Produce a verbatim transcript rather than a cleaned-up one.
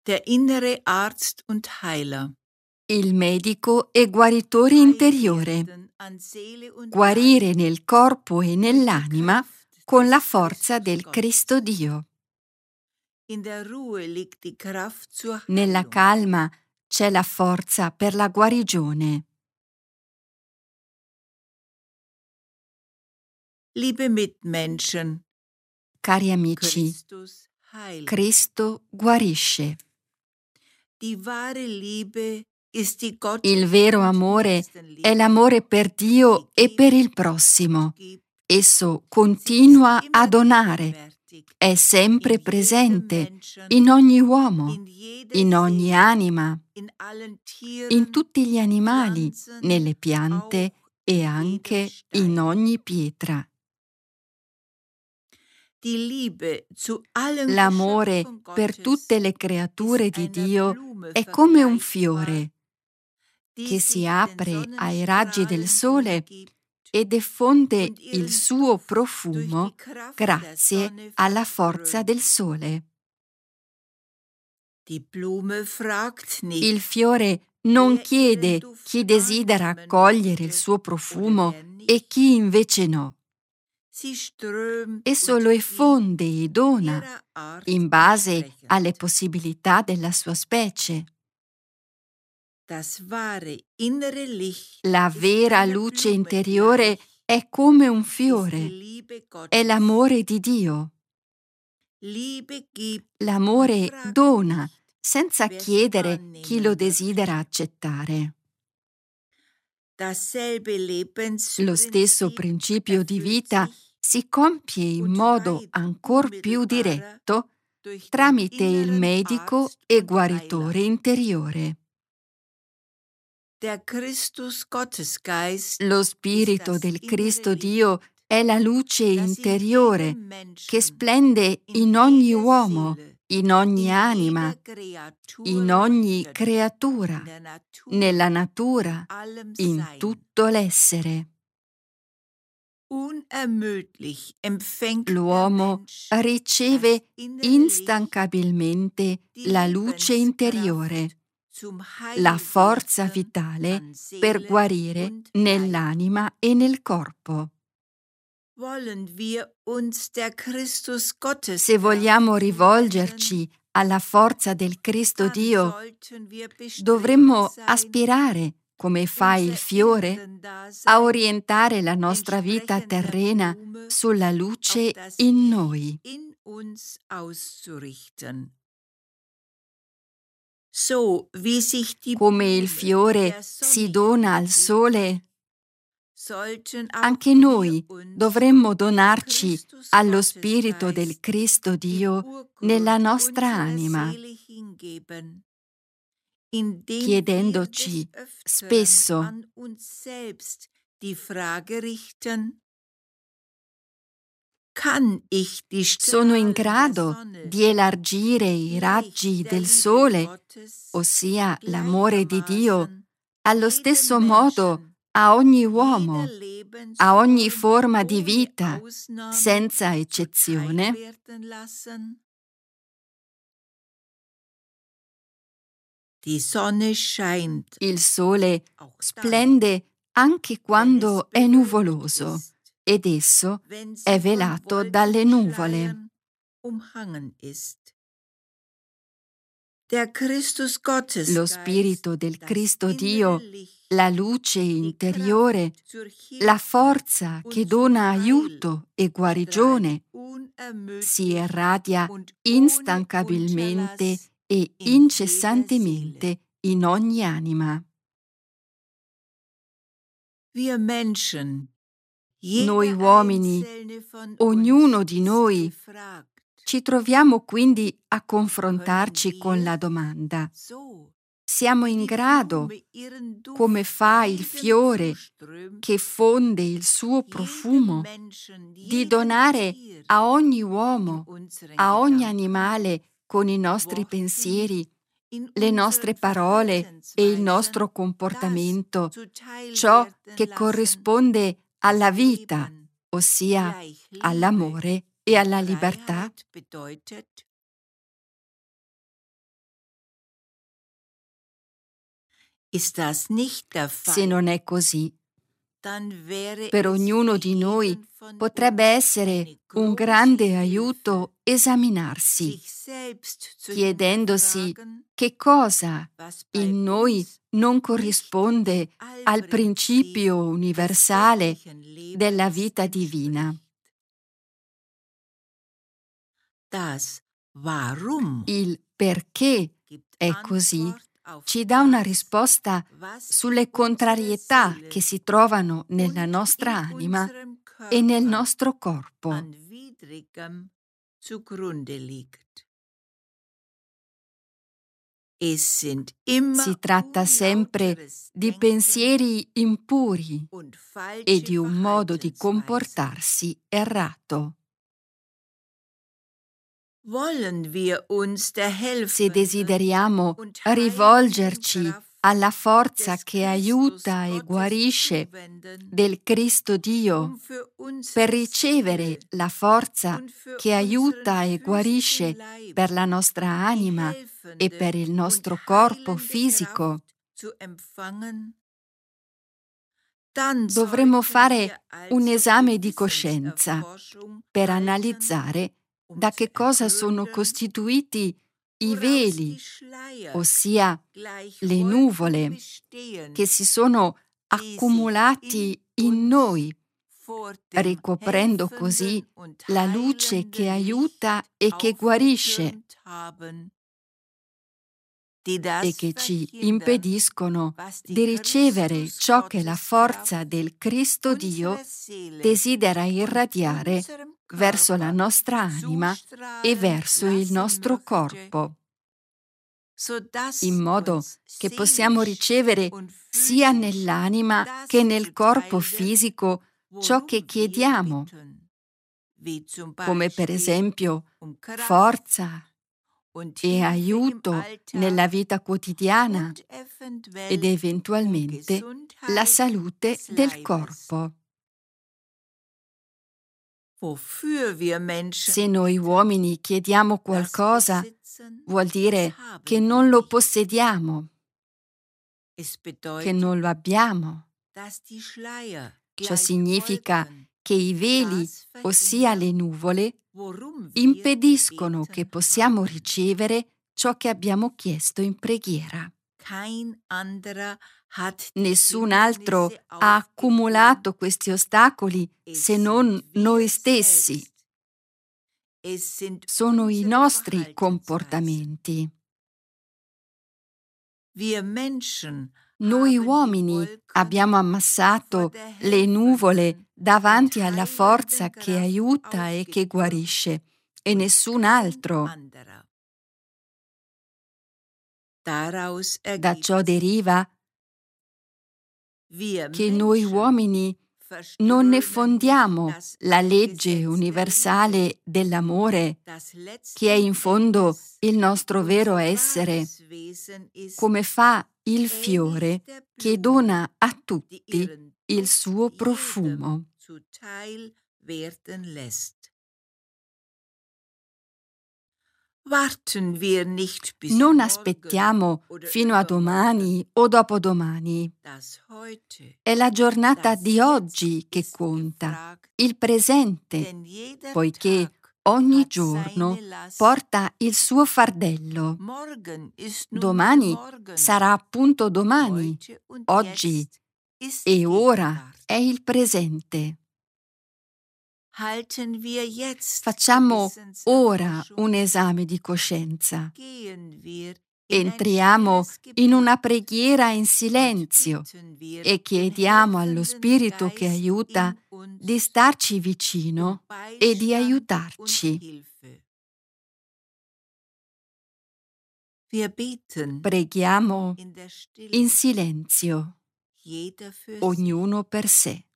Der innere Arzt und Heiler. Il medico e guaritore interiore. Guarire nel corpo e nell'anima con la forza del Cristo Dio. Nella calma c'è la forza per la guarigione. Liebe Mitmenschen, Cari amici, Christus heilt. Cristo guarisce. Die wahre Liebe ist die Gott Il vero amore è l'amore per Dio e per il prossimo. Esso continua a donare, è sempre presente in ogni uomo, in ogni anima, in tutti gli animali, nelle piante e anche in ogni pietra. L'amore per tutte le creature di Dio è come un fiore che si apre ai raggi del sole e diffonde il suo profumo grazie alla forza del sole. Il fiore non chiede chi desidera cogliere il suo profumo e chi invece no. Esso lo effonde e dona in base alle possibilità della sua specie. La vera luce interiore è come un fiore, è l'amore di Dio. L'amore dona senza chiedere chi lo desidera accettare. Lo stesso principio di vita si compie in modo ancor più diretto tramite il medico e guaritore interiore. Lo Spirito del Cristo Dio è la luce interiore che splende in ogni uomo, in ogni anima, in ogni creatura, nella natura, in tutto l'essere. L'uomo riceve instancabilmente la luce interiore, la forza vitale per guarire nell'anima e nel corpo. Se vogliamo rivolgerci alla forza del Cristo Dio, dovremmo aspirare, come fa il fiore, a orientare la nostra vita terrena sulla luce in noi. Come il fiore si dona al sole, anche noi dovremmo donarci allo Spirito del Cristo Dio nella nostra anima, chiedendoci spesso: sono in grado di elargire i raggi del sole, ossia l'amore di Dio, allo stesso modo a ogni uomo, a ogni forma di vita, senza eccezione? Il sole splende anche quando è nuvoloso ed esso è velato dalle nuvole. Lo Spirito del Cristo Dio, la luce interiore, la forza che dona aiuto e guarigione, si irradia instancabilmente e incessantemente in ogni anima. Noi uomini, ognuno di noi, ci troviamo quindi a confrontarci con la domanda: siamo in grado, come fa il fiore che fonde il suo profumo, di donare a ogni uomo, a ogni animale con i nostri pensieri, le nostre parole e il nostro comportamento, ciò che corrisponde alla vita, ossia all'amore e alla libertà? Se non è così, per ognuno di noi potrebbe essere un grande aiuto esaminarsi, chiedendosi che cosa in noi non corrisponde al principio universale della vita divina. Il perché è così ci dà una risposta sulle contrarietà che si trovano nella nostra anima e nel nostro corpo. Si tratta sempre di pensieri impuri e di un modo di comportarsi errato. Se desideriamo rivolgerci alla forza che aiuta e guarisce del Cristo Dio per ricevere la forza che aiuta e guarisce per la nostra anima e per il nostro corpo fisico, dovremmo fare un esame di coscienza per analizzare da che cosa sono costituiti i veli, ossia le nuvole, che si sono accumulati in noi, ricoprendo così la luce che aiuta e che guarisce e che ci impediscono di ricevere ciò che la forza del Cristo Dio desidera irradiare verso la nostra anima e verso il nostro corpo, in modo che possiamo ricevere sia nell'anima che nel corpo fisico ciò che chiediamo, come per esempio forza e aiuto nella vita quotidiana ed eventualmente la salute del corpo. Se noi uomini chiediamo qualcosa, vuol dire che non lo possediamo, che non lo abbiamo. Ciò significa che i veli, ossia le nuvole, impediscono che possiamo ricevere ciò che abbiamo chiesto in preghiera. Nessun altro ha accumulato questi ostacoli se non noi stessi. Sono i nostri comportamenti. Noi uomini abbiamo ammassato le nuvole davanti alla forza che aiuta e che guarisce, e nessun altro. Da ciò deriva che noi uomini non ne fondiamo la legge universale dell'amore, che è in fondo il nostro vero essere, come fa il fiore che dona a tutti il suo profumo. Non aspettiamo fino a domani o dopodomani. È la giornata di oggi che conta, il presente, poiché ogni giorno porta il suo fardello. Domani sarà appunto domani, oggi e ora è il presente. Facciamo ora un esame di coscienza. Entriamo in una preghiera in silenzio e chiediamo allo Spirito che aiuta di starci vicino e di aiutarci. Preghiamo in silenzio, ognuno per sé.